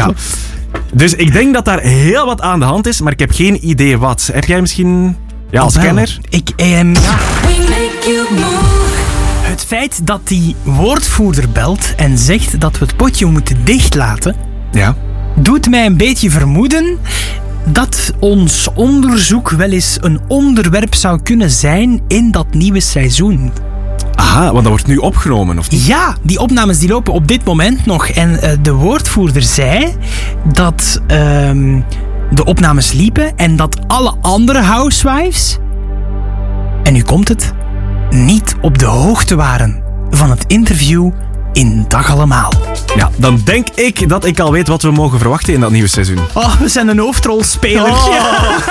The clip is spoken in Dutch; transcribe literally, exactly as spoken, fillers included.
Nou, dus ik denk dat daar heel wat aan de hand is, maar ik heb geen idee wat. Heb jij misschien... Ja, als Wel, kenner? Ik, ehm, ja. Het feit dat die woordvoerder belt en zegt dat we het potje moeten dichtlaten, Ja. doet mij een beetje vermoeden dat ons onderzoek wel eens een onderwerp zou kunnen zijn in dat nieuwe seizoen. Aha, want dat wordt nu opgenomen, of niet? Ja, die opnames die lopen op dit moment nog. En uh, de woordvoerder zei dat um, de opnames liepen en dat alle andere housewives, en nu komt het, niet op de hoogte waren van het interview in Dag Allemaal. Ja, dan denk ik dat ik al weet wat we mogen verwachten in dat nieuwe seizoen. Oh, we zijn een hoofdrolspeler. Oh.